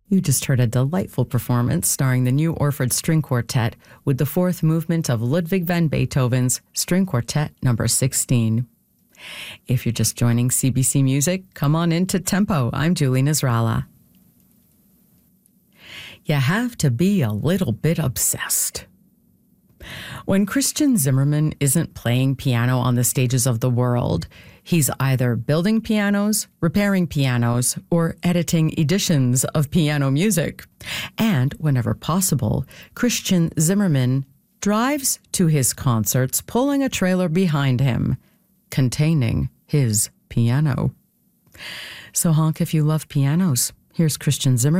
You just heard a delightful performance starring the New Orford String Quartet with the fourth movement of Ludwig van Beethoven's String Quartet Number 16. If you're just joining CBC Music, come on into Tempo. I'm Julie Nasrallah. You have to be a little bit obsessed. When Christian Zimmerman isn't playing piano on the stages of the world, he's either building pianos, repairing pianos, or editing editions of piano music. And whenever possible, Christian Zimmerman drives to his concerts pulling a trailer behind him, containing his piano. So honk if you love pianos. Here's Christian Zimmerman.